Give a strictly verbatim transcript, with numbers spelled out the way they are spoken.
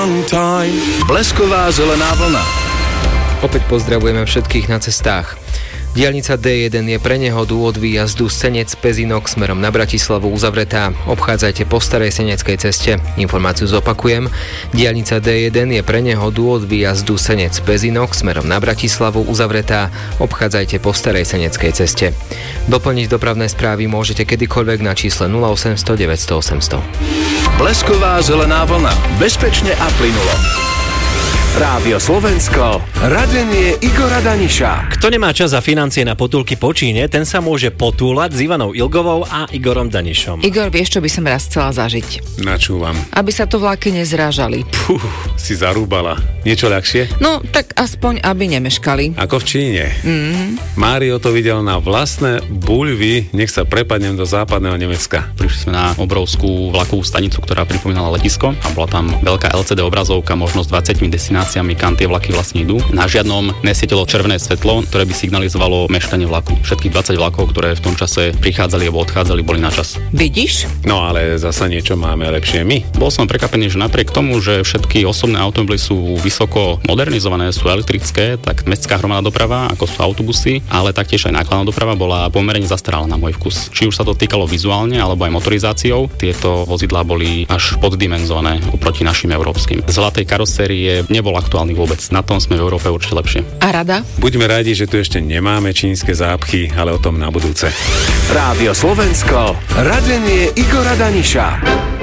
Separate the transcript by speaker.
Speaker 1: Blesková zelená vlna.
Speaker 2: Opäť pozdravujeme všetkých na cestách. Diaľnica dé jeden je pre nehodu od výjazdu Senec-Pezinok smerom na Bratislavu uzavretá. Obchádzajte po starej seneckej ceste. Informáciu zopakujem. Diaľnica dé jeden je pre nehodu od výjazdu Senec-Pezinok smerom na Bratislavu uzavretá. Obchádzajte po starej seneckej ceste. Doplniť dopravné správy môžete kedykoľvek na čísle nula osemsto deväťsto osemsto.
Speaker 1: Blesková zelená vlna. Bezpečne a plynulo. Rádio Slovensko, radenie Igora Daniša.
Speaker 3: Kto nemá čas a financie na potulky po Číne, ten sa môže potúlať s Ivanou Ilgovou a Igorom Danišom.
Speaker 4: Igor, vieš, čo by som raz chcela zažiť?
Speaker 5: Načúvam.
Speaker 4: Aby sa to vláky nezrážali.
Speaker 5: Puh, si zarúbala. Niečo ľahšie?
Speaker 4: No, tak aspoň, aby nemeškali.
Speaker 5: Ako v Číne.
Speaker 4: Mm.
Speaker 5: Mário to videl na vlastné buľvy, nech sa prepadnem do západného Nemecka.
Speaker 6: Prišli sme na obrovskú vlakovú stanicu, ktorá pripomínala letisko a bola tam veľká el cé dé obrazovka, možno s dvadsiatimi destináciami, kam tie vlaky vlastne idú. Na žiadnom nesvietilo červené svetlo, ktoré by signalizovalo meškanie vlaku. Všetkých dvadsať vlakov, ktoré v tom čase prichádzali alebo odchádzali, boli na čas.
Speaker 4: Vidíš?
Speaker 5: No ale zasa niečo máme lepšie my.
Speaker 6: Bol som prekvapený, že napriek tomu, že všetky osobné automobily sú vysoko modernizované, sú elektrické, tak mestská hromadná doprava, ako sú autobusy, ale taktiež aj nákladná doprava bola pomerne zastaralá na môj vkus. Či už sa to týkalo vizuálne alebo aj motorizáciou, tieto vozidlá boli až poddimenzované oproti našim európskym. Zlatej karosérie nebol aktuálny vôbec. Na tom sme v Európe určite lepšie.
Speaker 4: A rada?
Speaker 5: Buďme radi, že tu ešte nemáme čínske zápchy, ale o tom na budúce.
Speaker 1: Rádio Slovensko, radenie Igora Daniša.